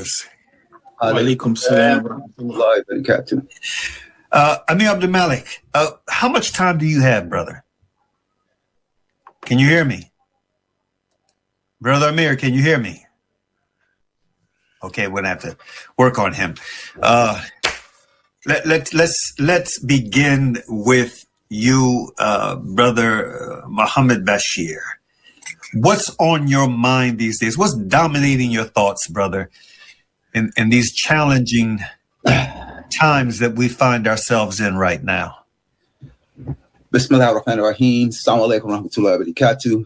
brothers. Walaikum salam. Amir Abdul Malik, how much time do you have, brother? Can you hear me? Brother Amir, can you hear me? Okay, we're gonna have to work on him. Let's begin with you, brother Muhammad Bashir. What's on your mind these days? What's dominating your thoughts, brother, in these challenging times that we find ourselves in right now? Bismillah ar-Rahman ar-Rahim. Assalamu alaikum wa rahmatullahi wa barakatuh.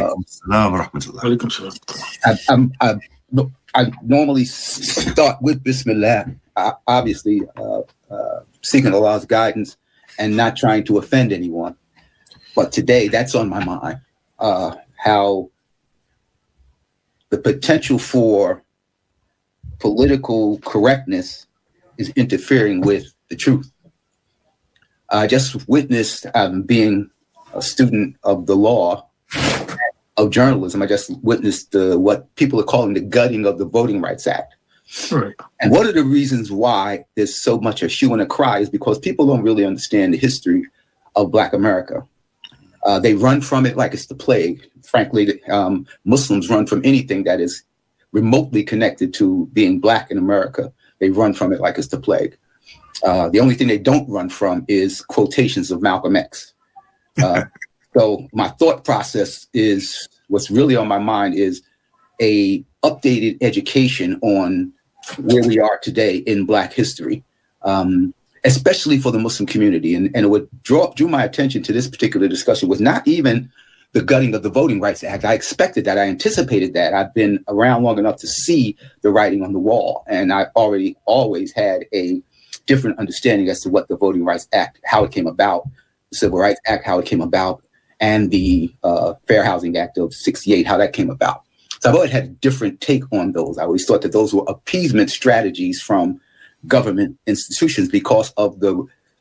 I normally start with Bismillah, obviously seeking Allah's guidance and not trying to offend anyone. But today, that's on my mind, how the potential for political correctness is interfering with the truth. I just witnessed, being a student of the law, of journalism, I just witnessed what people are calling the gutting of the Voting Rights Act. Right. And one of the reasons why there's so much a hue and a cry is because people don't really understand the history of Black America. They run from it like it's the plague. Frankly, Muslims run from anything that is remotely connected to being Black in America. They run from it like it's the plague. The only thing they don't run from is quotations of Malcolm X. So my thought process is, what's really on my mind is a updated education on where we are today in Black history, especially for the Muslim community. And what drew my attention to this particular discussion was not even the gutting of the Voting Rights Act. I expected that. I anticipated that. I've been around long enough to see the writing on the wall. And I always had a different understanding as to what the Voting Rights Act, how it came about, the Civil Rights Act, how it came about, and the Fair Housing Act of '68, how that came about. So I've always had a different take on those. I always thought that those were appeasement strategies from government institutions because of the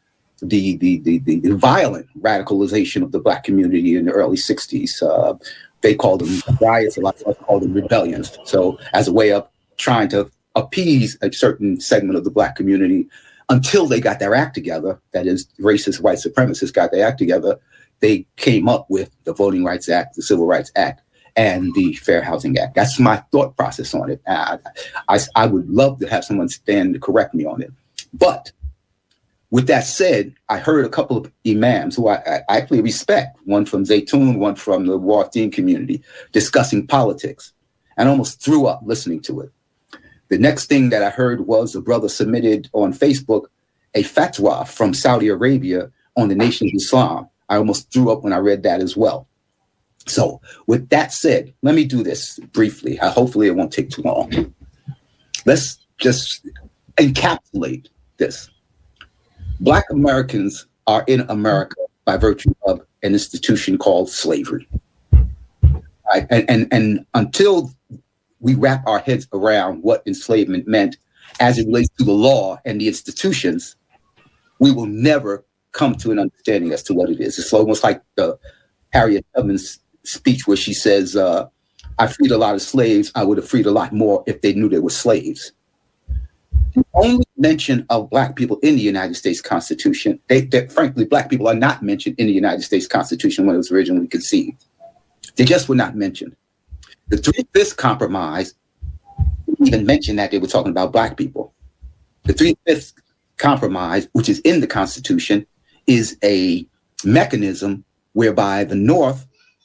violent radicalization of the Black community in the early '60s. They called them riots, a lot of us called them rebellions. So as a way of trying to appease a certain segment of the Black community until they got their act together, that is, racist white supremacists got their act together, they came up with the Voting Rights Act, the Civil Rights Act, and the Fair Housing Act. That's my thought process on it. I would love to have someone stand to correct me on it. But with that said, I heard a couple of imams who I actually respect, one from Zaytun, one from the Wardeen community, discussing politics, and almost threw up listening to it. The next thing that I heard was a brother submitted on Facebook a fatwa from Saudi Arabia on the Nation of Islam. I almost threw up when I read that as well. So with that said, let me do this briefly. Hopefully it won't take too long. Let's just encapsulate this. Black Americans are in America by virtue of an institution called slavery. Right? And until we wrap our heads around what enslavement meant as it relates to the law and the institutions, we will never come to an understanding as to what it is. It's almost like the Harriet Tubman's speech where she says, I freed a lot of slaves. I would have freed a lot more if they knew they were slaves. The only mention of Black people in the United States Constitution, frankly, Black people are not mentioned in the United States Constitution when it was originally conceived. They just were not mentioned. The 3/5 compromise didn't even mention that they were talking about Black people. The 3/5 compromise, which is in the Constitution, is a mechanism whereby the North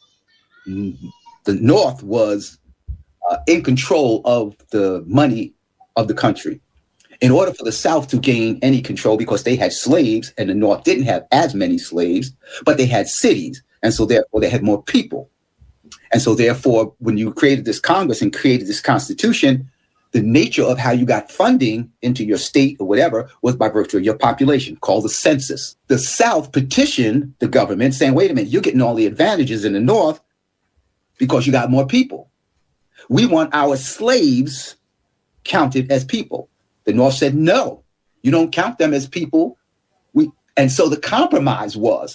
was in control of the money of the country. In order for the South to gain any control, because they had slaves and the North didn't have as many slaves, but they had cities. And so therefore they had more people. And so therefore, when you created this Congress and created this Constitution, the nature of how you got funding into your state or whatever was by virtue of your population, called the census. The South petitioned the government saying, wait a minute, you're getting all the advantages in the North because you got more people. We want our slaves counted as people. The North said, no, you don't count them as people. And so the compromise was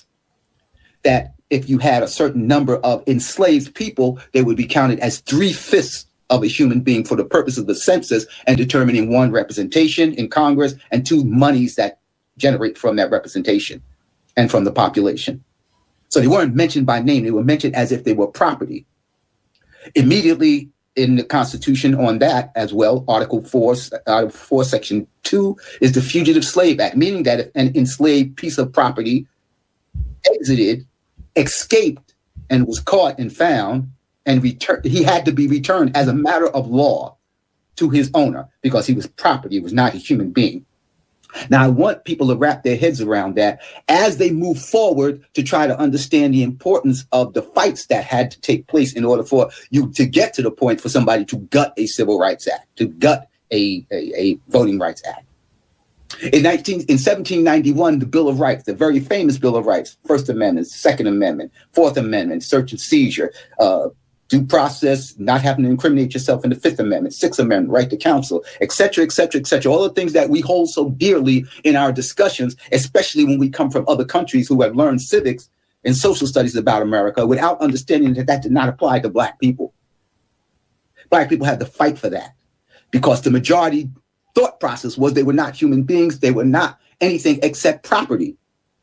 that if you had a certain number of enslaved people, they would be counted as 3/5 of a human being for the purpose of the census and determining, one, representation in Congress, and two, monies that generate from that representation and from the population. So they weren't mentioned by name. They were mentioned as if they were property. Immediately in the Constitution on that as well, Article 4, Section 2 is the Fugitive Slave Act, meaning that if an enslaved piece of property exited, escaped, and was caught and found, and he had to be returned as a matter of law to his owner because he was property, he was not a human being. Now, I want people to wrap their heads around that as they move forward to try to understand the importance of the fights that had to take place in order for you to get to the point for somebody to gut a Civil Rights Act, to gut a Voting Rights Act. In 1791, the Bill of Rights, the very famous Bill of Rights, First Amendment, Second Amendment, Fourth Amendment, search and seizure, due process, not having to incriminate yourself in the Fifth Amendment, Sixth Amendment, right to counsel, et cetera, et cetera, et cetera. All the things that we hold so dearly in our discussions, especially when we come from other countries who have learned civics and social studies about America without understanding that that did not apply to Black people. Black people had to fight for that because the majority thought process was they were not human beings. They were not anything except property.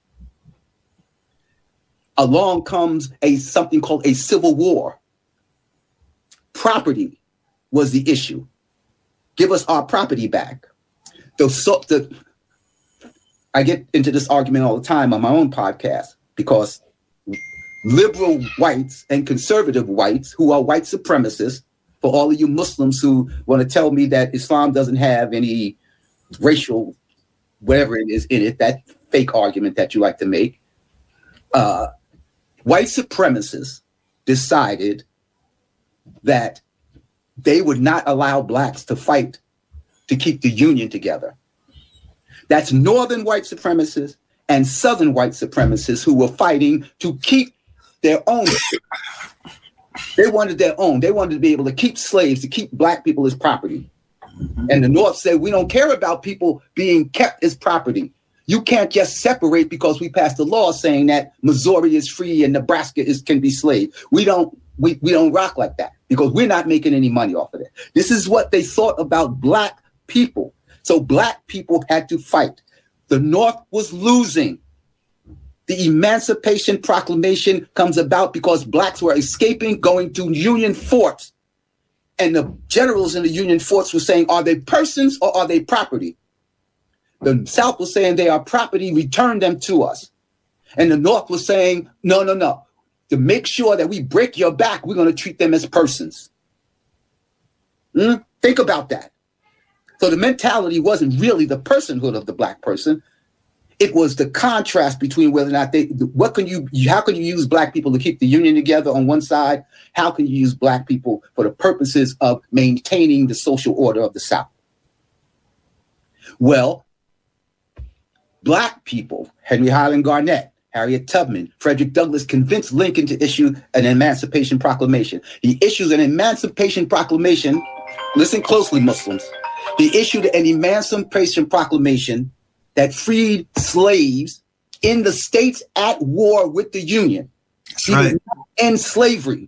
Along comes something called a civil war. Property was the issue. Give us our property back. I get into this argument all the time on my own podcast because liberal whites and conservative whites who are white supremacists, for all of you Muslims who want to tell me that Islam doesn't have any racial, whatever it is in it, that fake argument that you like to make, white supremacists decided that they would not allow Blacks to fight to keep the Union together. That's Northern white supremacists and Southern white supremacists who were fighting to keep their own. They wanted their own. They wanted to be able to keep slaves, to keep Black people as property. And the North said, we don't care about people being kept as property. You can't just separate because we passed a law saying that Missouri is free and Nebraska can be slave. We don't rock like that because we're not making any money off of it. This is what they thought about Black people. So Black people had to fight. The North was losing. The Emancipation Proclamation comes about because Blacks were escaping, going to Union forts. And the generals in the Union forts were saying, are they persons or are they property? The South was saying they are property, return them to us. And the North was saying, no. To make sure that we break your back, we're going to treat them as persons. Think about that. So the mentality wasn't really the personhood of the Black person. It was the contrast between whether or not how can you use Black people to keep the Union together on one side? How can you use Black people for the purposes of maintaining the social order of the South? Well, Black people, Henry Highland Garnet, Harriet Tubman, Frederick Douglass convinced Lincoln to issue an Emancipation Proclamation. He issues an Emancipation Proclamation. Listen closely, Muslims. He issued an Emancipation Proclamation that freed slaves in the states at war with the Union. That's he right. did not end slavery.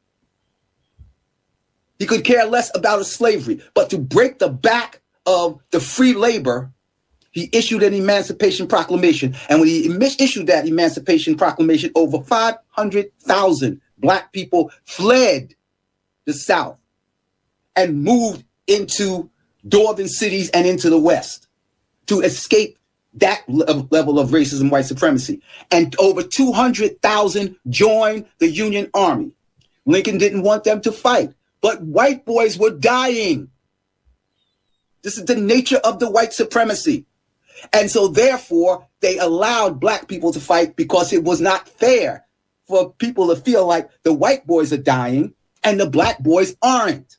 He could care less about slavery, but to break the back of the free labor, he issued an Emancipation Proclamation. And when he issued that Emancipation Proclamation, over 500,000 Black people fled the South and moved into northern cities and into the West to escape that level of racism, white supremacy. And over 200,000 joined the Union Army. Lincoln didn't want them to fight, but white boys were dying. This is the nature of the white supremacy. And so therefore, they allowed Black people to fight because it was not fair for people to feel like the white boys are dying and the Black boys aren't.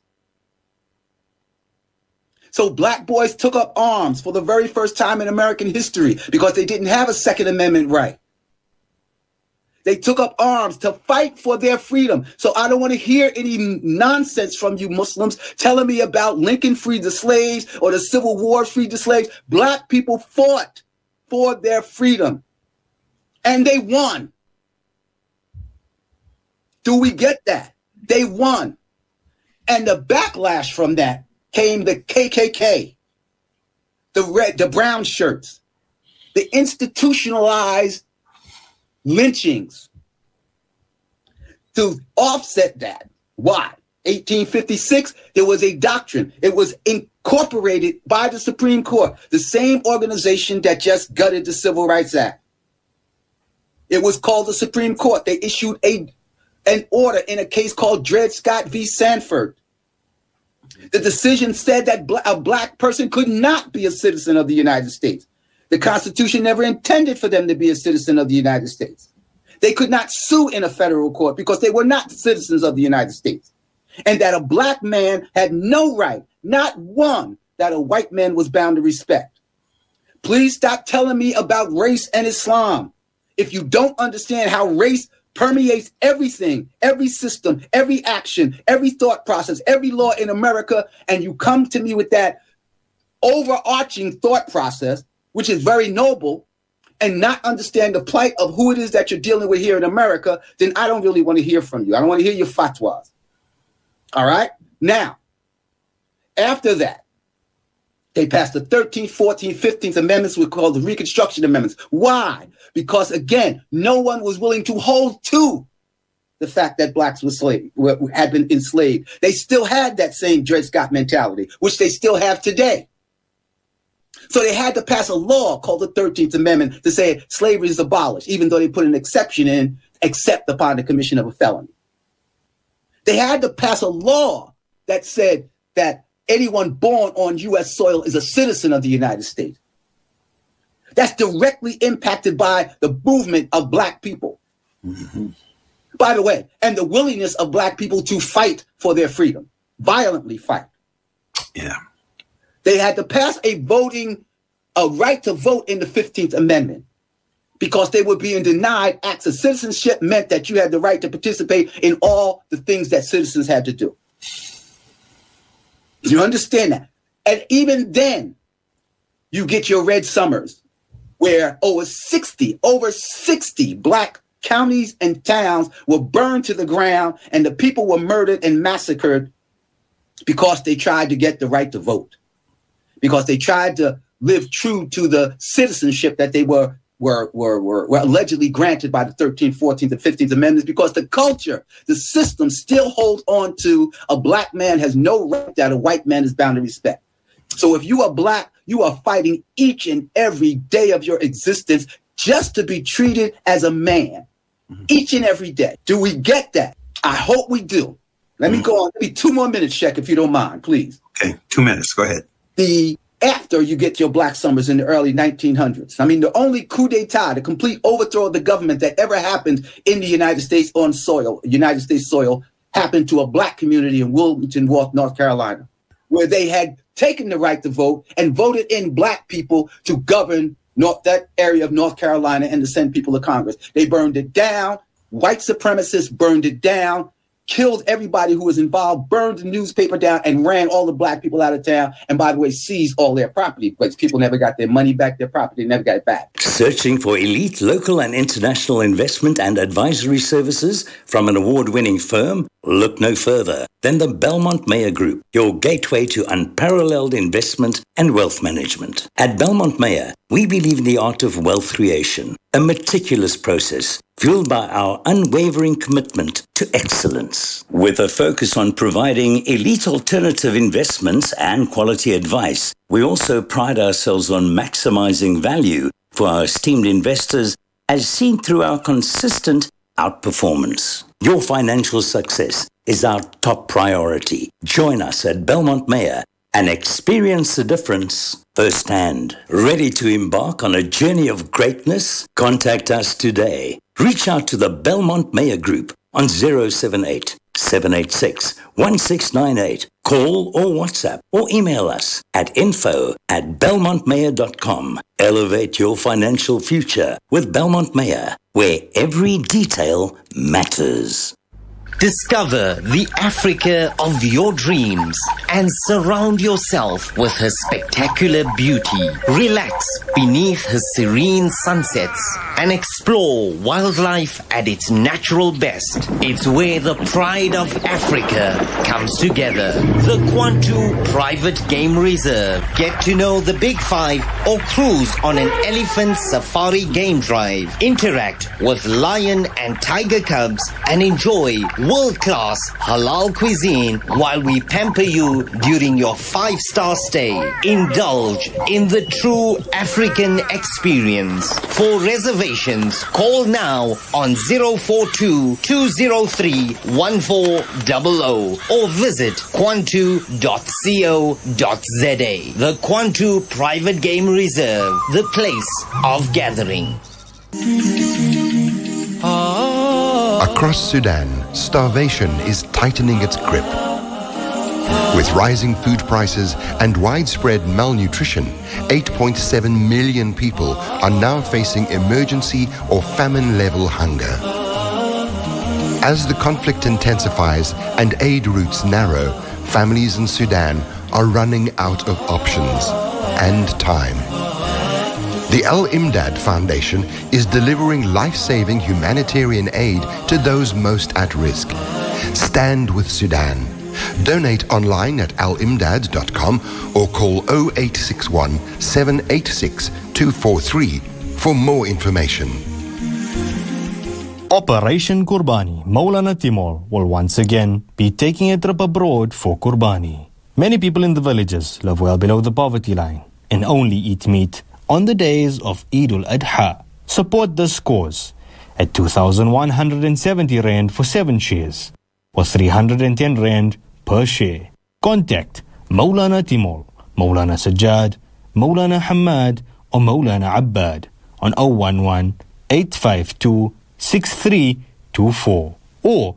So Black boys took up arms for the very first time in American history because they didn't have a Second Amendment right. They took up arms to fight for their freedom. So I don't want to hear any nonsense from you Muslims telling me about Lincoln freed the slaves or the Civil War freed the slaves. Black people fought for their freedom and they won. Do we get that? They won. And the backlash from that came the KKK, the brown shirts, the institutionalized lynchings. To offset that, why? 1856, there was a doctrine. It was incorporated by the Supreme Court, the same organization that just gutted the Civil Rights Act. It was called the Supreme Court. They issued an order in a case called Dred Scott v. Sanford. The decision said that a black person could not be a citizen of the United States. The Constitution never intended for them to be a citizen of the United States. They could not sue in a federal court because they were not citizens of the United States. And that a black man had no right, not one, that a white man was bound to respect. Please stop telling me about race and Islam. If you don't understand how race permeates everything, every system, every action, every thought process, every law in America, and you come to me with that overarching thought process, which is very noble, and not understand the plight of who it is that you're dealing with here in America, then I don't really want to hear from you. I don't want to hear your fatwas. All right? Now, after that, they passed the 13th, 14th, 15th Amendments, were called the Reconstruction Amendments. Why? Because, again, no one was willing to hold to the fact that blacks had been enslaved. They still had that same Dred Scott mentality, which they still have today. So they had to pass a law called the 13th Amendment to say slavery is abolished, even though they put an exception in, except upon the commission of a felony. They had to pass a law that said that anyone born on U.S. soil is a citizen of the United States. That's directly impacted by the movement of black people. Mm-hmm. By the way, and the willingness of black people to fight for their freedom, violently fight. Yeah. They had to pass a right to vote in the 15th Amendment because they were being denied acts of citizenship meant that you had the right to participate in all the things that citizens had to do. You understand that? And even then, you get your Red Summers, where over 60 black counties and towns were burned to the ground and the people were murdered and massacred because they tried to get the right to vote, because they tried to live true to the citizenship that they were allegedly granted by the 13th, 14th, and 15th Amendments, because the culture, the system still holds on to a black man has no right that a white man is bound to respect. So if you are black, you are fighting each and every day of your existence just to be treated as a man, each and every day. Do we get that? I hope we do. Let me go on. Give me 2 more minutes, Sheck, if you don't mind, please. Okay, 2 minutes. Go ahead. After you get your Black Summers in the early 1900s. I mean, the only coup d'etat, the complete overthrow of the government that ever happened in the United States on soil, United States soil, happened to a black community in Wilmington, North Carolina, where they had taken the right to vote and voted in black people to govern that area of North Carolina and to send people to Congress. They burned it down. White supremacists burned it down, killed everybody who was involved, burned the newspaper down, and ran all the black people out of town. And by the way, seized all their property because people never got their money back, their property never got it back. Searching for elite local and international investment and advisory services from an award-winning firm? Look no further than the Belmont Mayer Group, your gateway to unparalleled investment and wealth management. At Belmont Mayer, we believe in the art of wealth creation, a meticulous process fueled by our unwavering commitment to excellence. With a focus on providing elite alternative investments and quality advice, we also pride ourselves on maximizing value for our esteemed investors, as seen through our consistent outperformance. Your financial success is our top priority. Join us at Belmont Mayer and experience the difference firsthand. Ready to embark on a journey of greatness? Contact us today. Reach out to the Belmont Mayer Group on 078-786-1698. Call or WhatsApp or email us at info@belmontmayer.com. Elevate your financial future with Belmont Mayer, where every detail matters. Discover the Africa of your dreams and surround yourself with her spectacular beauty. Relax beneath her serene sunsets and explore wildlife at its natural best. It's where the pride of Africa comes together. The Kwantu Private Game Reserve. Get to know the Big Five or cruise on an elephant safari game drive. Interact with lion and tiger cubs and enjoy world-class halal cuisine while we pamper you during your 5-star stay. Indulge in the true African experience. For reservations, call now on 042-203-1400 or visit kwantu.co.za. The Kwantu Private Game Reserve, the place of gathering. Across Sudan, starvation is tightening its grip. With rising food prices and widespread malnutrition, 8.7 million people are now facing emergency or famine-level hunger. As the conflict intensifies and aid routes narrow, families in Sudan are running out of options and time. The Al-Imdad Foundation is delivering life-saving humanitarian aid to those most at risk. Stand with Sudan. Donate online at alimdad.com or call 0861 786 243 for more information. Operation Kurbani, Maulana Timur will once again be taking a trip abroad for Kurbani. Many people in the villages live well below the poverty line and only eat meat on the days of Eid al-Adha. Support this cause at 2,170 Rand for 7 shares or 310 Rand per share. Contact Maulana Timur, Maulana Sajjad, Maulana Hamad or Maulana Abbad on 011-852-6324 or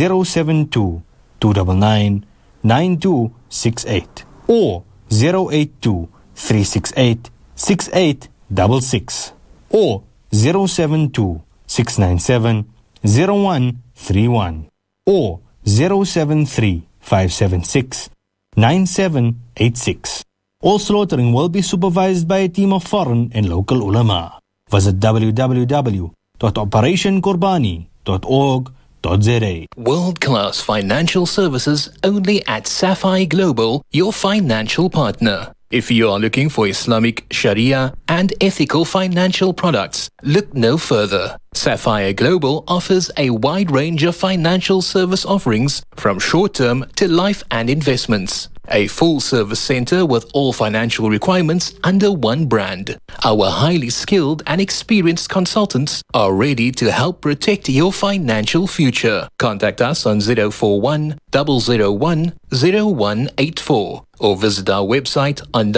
072-299-9268 or 082-368-6866 or 072-697-0131 or 073-576-9786. All slaughtering will be supervised by a team of foreign and local ulama. Visit www.operationkurbani.org.za. World-class financial services only at Sapphire Global, your financial partner. If you are looking for Islamic, Sharia and ethical financial products, look no further. Sapphire Global offers a wide range of financial service offerings from short-term to life and investments. A full-service center with all financial requirements under one brand. Our highly skilled and experienced consultants are ready to help protect your financial future. Contact us on 041 001 0184 or visit our website on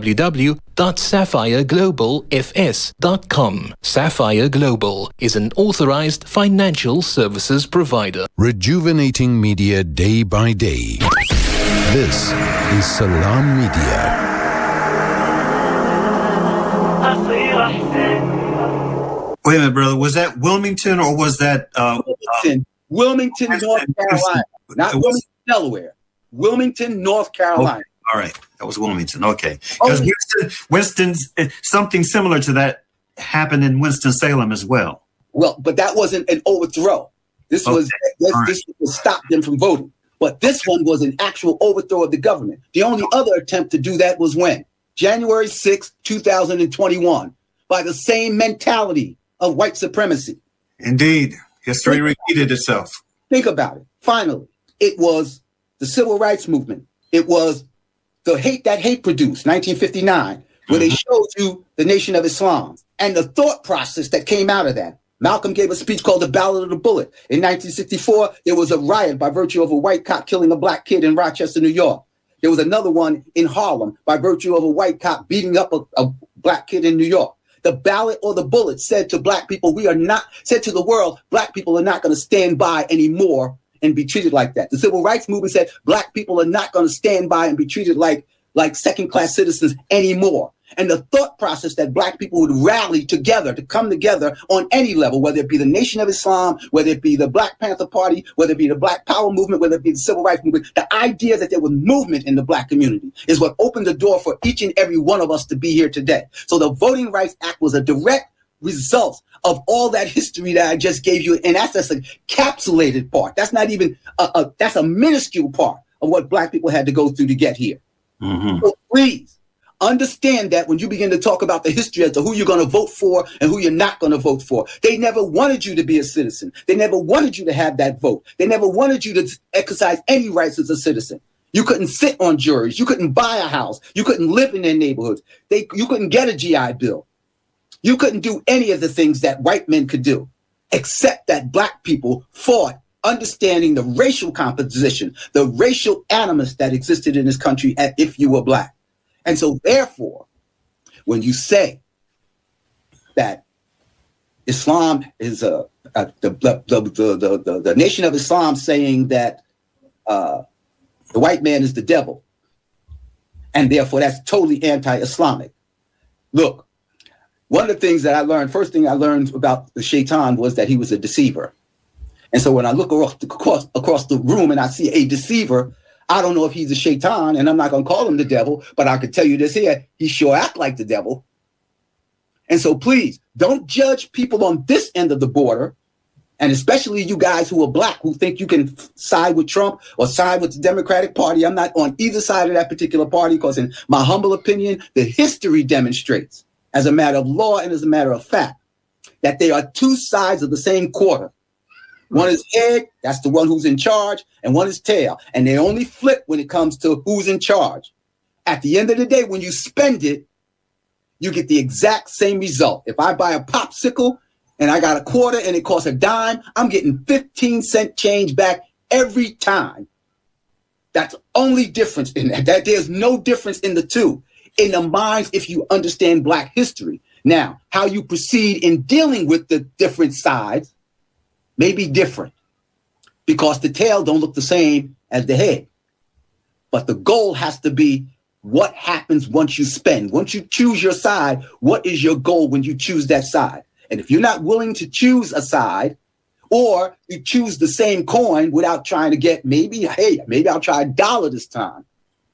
www.sapphireglobalfs.com. Sapphire Global is an authorized financial services provider. Rejuvenating media day by day. This is Salam Media. Wait a minute, brother. Was that Wilmington or was that Wilmington, North Carolina, not Wilmington, Delaware. Wilmington, North Carolina. All right, that was Wilmington. Okay, because Winston's something similar to that happened in Winston-Salem as well. Well, but that wasn't an overthrow. This was this was stop them from voting. But this one was an actual overthrow of the government. The only other attempt to do that was when? January 6, 2021, by the same mentality of white supremacy. Indeed. History repeated itself. Think about it. Finally, it was the civil rights movement. It was the hate that hate produced, 1959, where they showed you the Nation of Islam and the thought process that came out of that. Malcolm gave a speech called The Ballad of the Bullet. In 1964, there was a riot by virtue of a white cop killing a black kid in Rochester, New York. There was another one in Harlem by virtue of a white cop beating up a black kid in New York. The ballot or the bullet said to black people, said to the world, black people are not going to stand by anymore and be treated like that. The civil rights movement said black people are not going to stand by and be treated like second-class citizens anymore. and the thought process that black people would rally together, to come together on any level, whether it be the Nation of Islam, whether it be the Black Panther Party, whether it be the Black Power movement, whether it be the Civil Rights movement, the idea that there was movement in the black community is what opened the door for each and every one of us to be here today. So the Voting Rights Act was a direct result of all that history that I just gave you, and that's a encapsulated part. That's not even that's a minuscule part of what black people had to go through to get here. So please understand that when you begin to talk about the history as to who you're going to vote for and who you're not going to vote for, they never wanted you to be a citizen. They never wanted you to have that vote. They never wanted you to exercise any rights as a citizen. You couldn't sit on juries. You couldn't buy a house. You couldn't live in their neighborhoods. You couldn't get a GI Bill. You couldn't do any of the things that white men could do, except that black people fought, understanding the racial composition, the racial animus that existed in this country if you were black. And so therefore, when you say that Islam is the Nation of Islam saying that the white man is the devil, and therefore that's totally anti-Islamic. Look, one of the things that I learned, first thing I learned about the shaitan was that he was a deceiver. And so when I look across the room and I see a deceiver, I don't know if he's a shaitan, and I'm not going to call him the devil, but I can tell you this here, he sure act like the devil. And so please, don't judge people on this end of the border, and especially you guys who are black, who think you can side with Trump or side with the Democratic Party. I'm not on either side of that particular party, because in my humble opinion, the history demonstrates, as a matter of law and as a matter of fact, that they are two sides of the same quarter. One is head, that's the one who's in charge, and one is tail. And they only flip when it comes to who's in charge. At the end of the day, when you spend it, you get the exact same result. If I buy a popsicle and I got a quarter and it costs a dime, I'm getting 15-cent change back every time. That's the only difference in that. There's no difference in the two. In the minds, if you understand black history. Now, how you proceed in dealing with the different sides may be different, because the tail don't look the same as the head. But the goal has to be what happens once you spend. Once you choose your side, what is your goal when you choose that side? And if you're not willing to choose a side, or you choose the same coin without trying to get maybe I'll try $1 this time.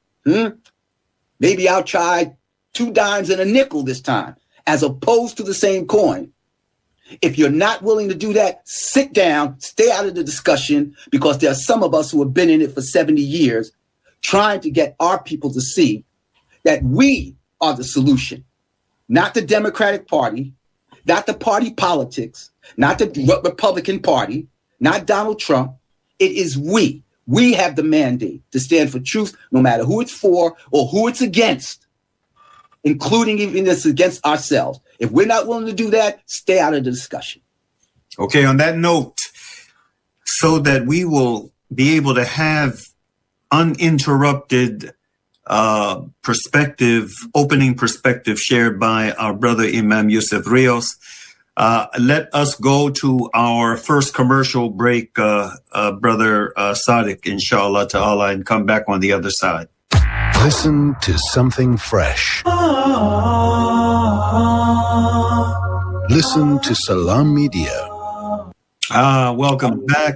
Maybe I'll try 2 dimes and a nickel this time, as opposed to the same coin. If you're not willing to do that, sit down, stay out of the discussion, because there are some of us who have been in it for 70 years trying to get our people to see that we are the solution, not the Democratic Party, not the party politics, not the Republican Party, not Donald Trump. It is we. We have the mandate to stand for truth, no matter who it's for or who it's against, including even this against ourselves. If we're not willing to do that, stay out of the discussion. Okay, on that note, so that we will be able to have uninterrupted opening perspective shared by our brother Imam Yusuf Rios, let us go to our first commercial break, brother Sadiq, inshallah ta'ala, and come back on the other side. Listen to something fresh. Listen to Salam Media. Welcome back.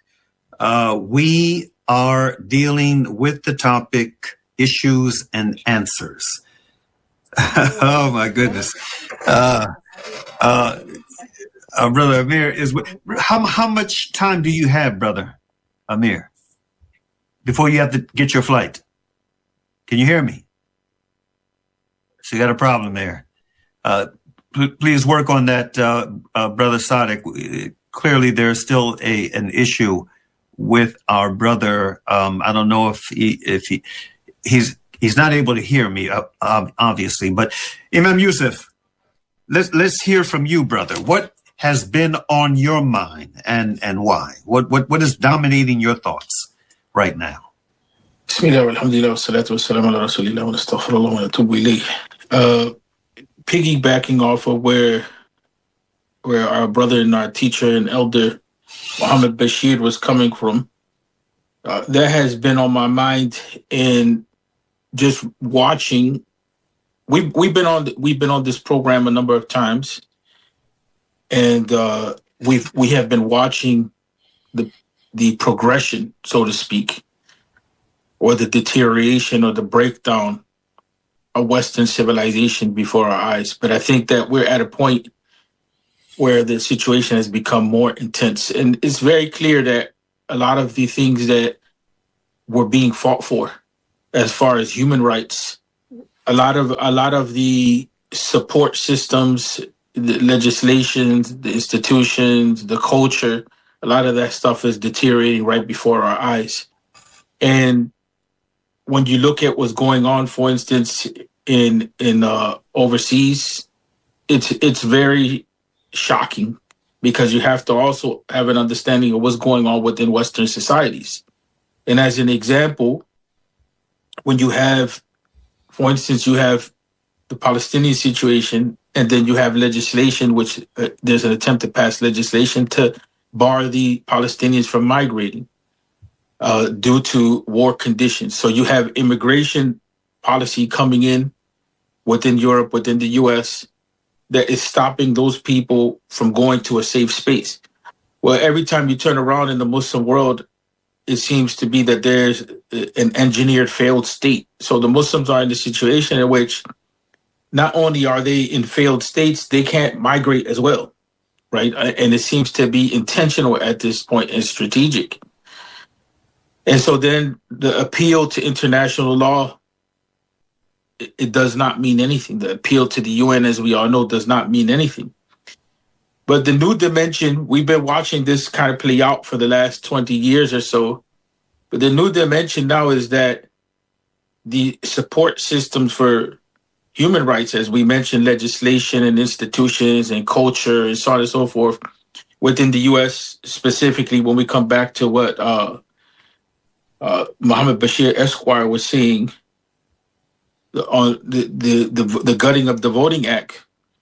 We are dealing with the topic issues and answers. Oh my goodness. Brother Amir, how much time do you have, brother Amir, before you have to get your flight? Can you hear me? So you got a problem there. Please work on that, brother Sadiq. Clearly, there's still an issue with our brother. I don't know if he's not able to hear me, obviously. But Imam Yusuf, let's hear from you, brother. What has been on your mind and why? What is dominating your thoughts right now? Bismillah, alhamdulillah, wassalatu wassalamu ala rasulillah, wa astaghfirullah wa atubu ilayh. Piggybacking off of where our brother and our teacher and elder Muhammad Bashir was coming from, that has been on my mind in just watching we've been on this program a number of times, and we have been watching the progression, so to speak, or the deterioration or the breakdown of Western civilization before our eyes. But I think that we're at a point where the situation has become more intense, and it's very clear that a lot of the things that were being fought for, as far as human rights, a lot of the support systems, the legislations, the institutions, the culture, a lot of that stuff is deteriorating right before our eyes. And when you look at what's going on, for instance, in overseas, it's very shocking, because you have to also have an understanding of what's going on within Western societies. And as an example, when you have, for instance, you have the Palestinian situation, and then you have legislation, which there's an attempt to pass legislation to bar the Palestinians from migrating due to war conditions. So you have immigration policy coming in within Europe, within the US, that is stopping those people from going to a safe space. Well, every time you turn around in the Muslim world, it seems to be that there's an engineered failed state. So the Muslims are in the situation in which not only are they in failed states, they can't migrate as well, right? And it seems to be intentional at this point and strategic. And so then the appeal to international law, it does not mean anything. The appeal to the UN, as we all know, does not mean anything. But the new dimension, we've been watching this kind of play out for the last 20 years or so. But the new dimension now is that the support systems for human rights, as we mentioned, legislation and institutions and culture and so on and so forth, within the U.S. specifically, when we come back to what Mohammed Bashir Esquire was saying on the gutting of the Voting Act,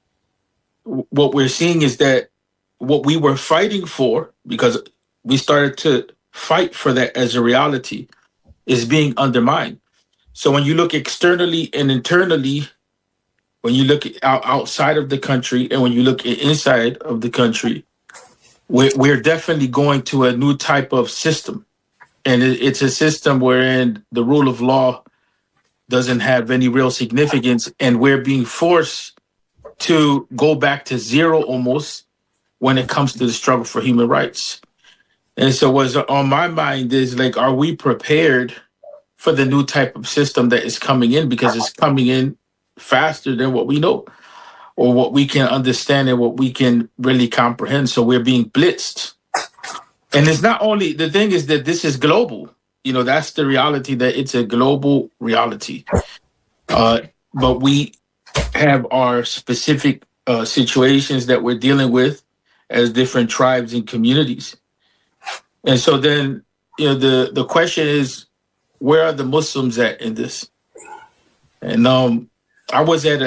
what we're seeing is that what we were fighting for, because we started to fight for that as a reality, is being undermined. So when you look externally and internally, when you look outside of the country and when you look inside of the country, we're definitely going to a new type of system. And it's a system wherein the rule of law doesn't have any real significance, and we're being forced to go back to zero almost when it comes to the struggle for human rights. And so what's on my mind is, like, are we prepared for the new type of system that is coming in? Because it's coming in faster than what we know or what we can understand and what we can really comprehend. So we're being blitzed. And it's not only, the thing is that this is global. You know, that's the reality, that it's a global reality. But we have our specific situations that we're dealing with as different tribes and communities. And so then, you know, the question is, where are the Muslims at in this? And I was at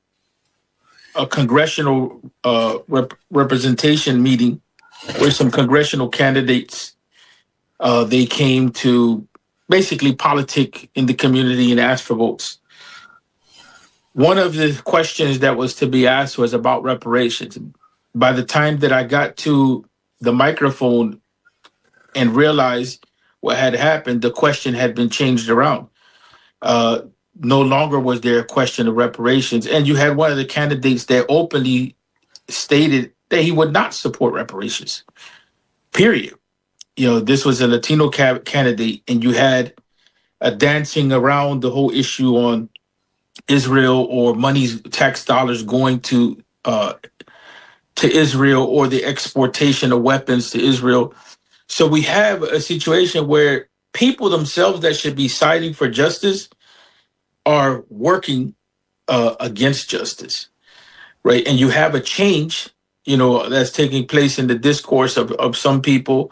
a congressional representation meeting where some congressional candidates, they came to basically politic in the community and ask for votes. One of the questions that was to be asked was about reparations. By the time that I got to the microphone and realized what had happened, the question had been changed around. No longer was there a question of reparations. And you had one of the candidates that openly stated that he would not support reparations, period. You know, this was a Latino candidate, and you had a dancing around the whole issue on Israel or money's tax dollars going to Israel, or the exportation of weapons to Israel. So we have a situation where people themselves that should be citing for justice are working against justice, right? And you have a change, you know, that's taking place in the discourse of some people,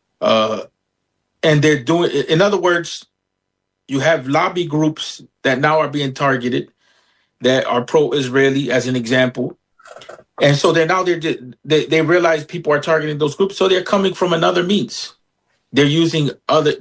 and they're doing, in other words, you have lobby groups that now are being targeted that are pro-Israeli, as an example. And so they realize people are targeting those groups, so they're coming from another means. They're using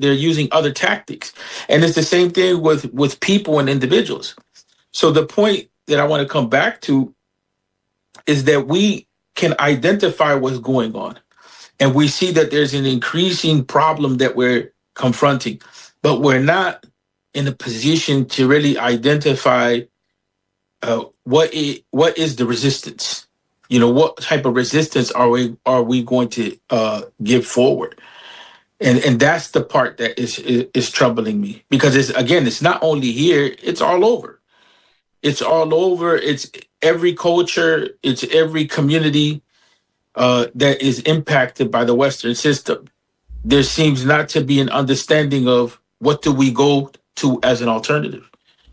other tactics. And it's the same thing with people and individuals. So the point that I want to come back to is that we can identify what's going on. And we see that there's an increasing problem that we're confronting, but we're not in a position to really identify what is the resistance. What type of resistance are we going to give forward? And that's the part that is troubling me, because it's not only here, it's all over. It's all over. It's every culture, it's every community that is impacted by the Western system. There seems not to be an understanding of what do we go to as an alternative.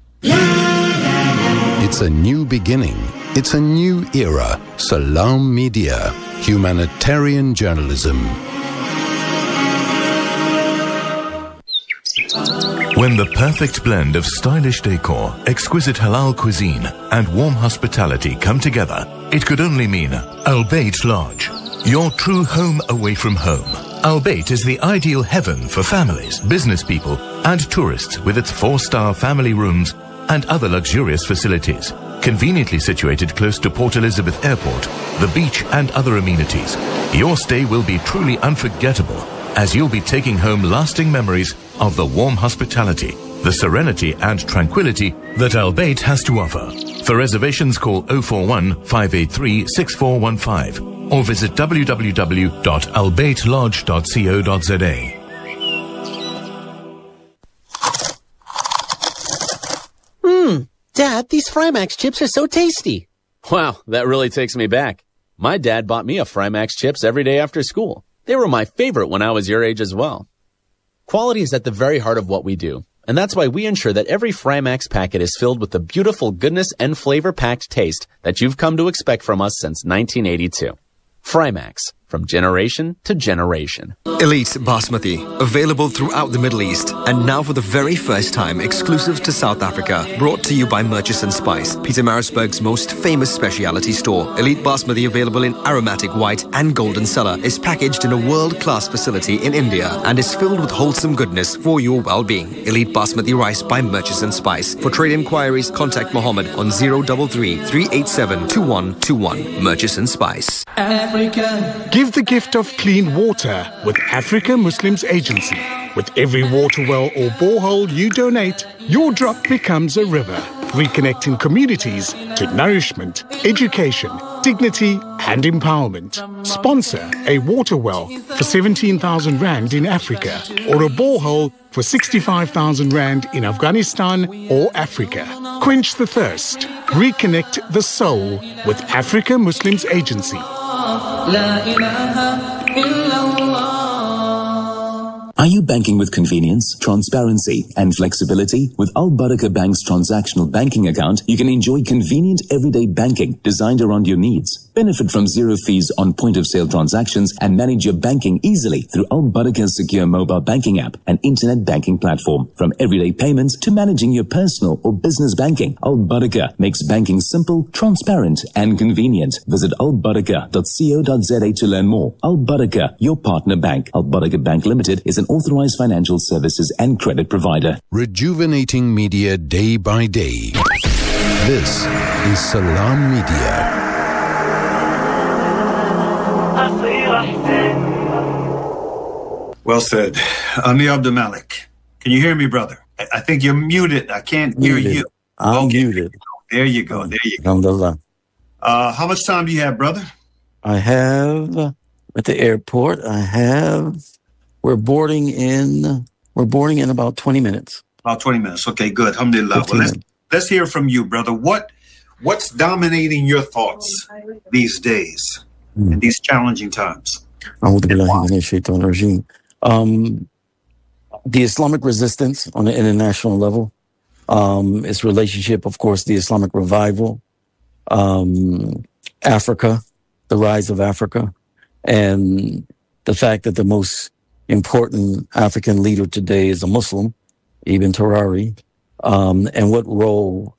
It's a new beginning. It's a new era. Salam Media, humanitarian journalism. When the perfect blend of stylish decor, exquisite halal cuisine, and warm hospitality come together, it could only mean Al Bayt Lodge, your true home away from home. Al Bayt is the ideal heaven for families, business people, and tourists, with its 4-star family rooms and other luxurious facilities. Conveniently situated close to Port Elizabeth Airport, the beach, and other amenities, your stay will be truly unforgettable, as you'll be taking home lasting memories of the warm hospitality, the serenity and tranquility that Al Bayt has to offer. For reservations, call 041 583 6415 or visit www.albaytlodge.co.za. Dad, these Frymax chips are so tasty. Wow, that really takes me back. My dad bought me a Frymax chips every day after school. They were my favorite when I was your age as well. Quality is at the very heart of what we do, and that's why we ensure that every Frymax packet is filled with the beautiful goodness and flavor-packed taste that you've come to expect from us since 1982. Frymax, from generation to generation. Elite Basmati, available throughout the Middle East, and now for the very first time exclusive to South Africa, brought to you by Murchison Spice, Pietermaritzburg's most famous specialty store. Elite Basmati, available in aromatic white and golden cellar, is packaged in a world-class facility in India and is filled with wholesome goodness for your well-being. Elite Basmati rice by Murchison Spice. For trade inquiries, contact Mohammed on 033 387 2121. Murchison Spice. Africa. Give the gift of clean water with Africa Muslims Agency. With every water well or borehole you donate, your drop becomes a river, reconnecting communities to nourishment, education, dignity and empowerment. Sponsor a water well for 17,000 Rand in Africa or a borehole for 65,000 Rand in Afghanistan or Africa. Quench the thirst. Reconnect the soul with Africa Muslims Agency. Are you banking with convenience, transparency, and flexibility? With Al Barakah Bank's transactional banking account, you can enjoy convenient everyday banking designed around your needs. Benefit from zero fees on point-of-sale transactions and manage your banking easily through Al Barakah's secure mobile banking app and internet banking platform. From everyday payments to managing your personal or business banking, Al Barakah makes banking simple, transparent, and convenient. Visit albarakah.co.za to learn more. Al Barakah, your partner bank. Al Barakah Bank Limited is an authorized financial services and credit provider. Rejuvenating media day by day. This is Salam Media. Well said. Amir Abdul Malik. Can you hear me, brother? I think you're muted. I can't hear you. I'm muted. There you go. There you go. Alhamdulillah. How much time do you have, brother? I have at the airport. We're boarding in about 20 minutes. About 20 minutes. Okay, good. Alhamdulillah. Well, let's hear from you, brother. What's dominating your thoughts these days in these challenging times? The Islamic resistance on an international level, its relationship, of course, the Islamic revival, Africa, the rise of Africa, and the fact that the most important African leader today is a Muslim, Ibn Tarari, and what role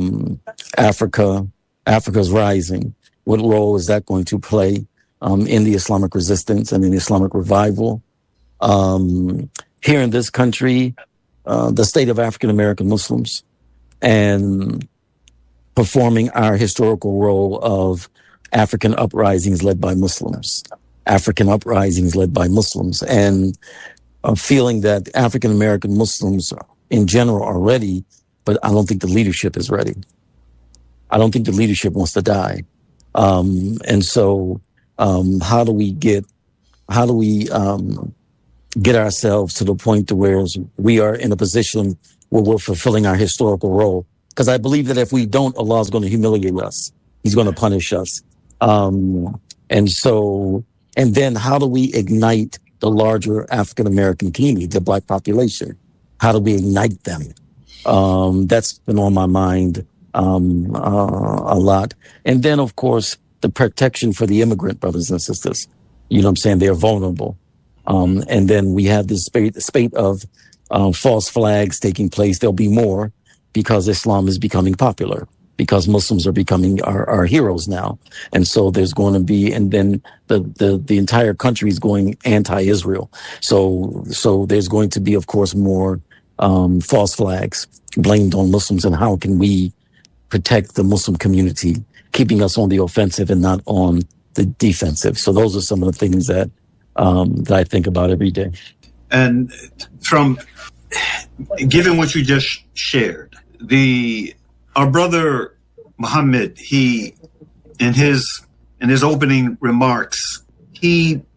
Africa's rising, what role is that going to play in the Islamic resistance and in the Islamic revival? Here in this country, the state of African American Muslims and performing our historical role of African uprisings led by Muslims, and feeling that African American Muslims in general are ready, but I don't think the leadership is ready. I don't think the leadership wants to die. And so how do we get ourselves to the point to where we are in a position where we're fulfilling our historical role? Because I believe that if we don't, Allah is going to humiliate us. He's going to punish us. And then how do we ignite the larger African American community, the Black population? How do we ignite them? That's been on my mind a lot. And then, of course, the protection for the immigrant brothers and sisters. You know what I'm saying? They're vulnerable. And then we have this spate of false flags taking place. There'll be more because Islam is becoming popular, because Muslims are becoming our heroes now. And so there's going to be, and then the entire country is going anti-Israel. So there's going to be, of course, more false flags blamed on Muslims. And how can we protect the Muslim community, keeping us on the offensive and not on the defensive? So those are some of the things that I think about every day. And from given what you just shared, our brother Muhammad, he in his opening remarks, he